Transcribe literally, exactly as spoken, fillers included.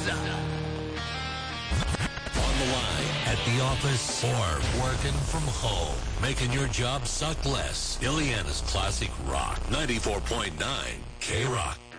On the line, at the office, or working from home. Making your job suck less. Ileana's Classic Rock. ninety-four point nine K-Rock.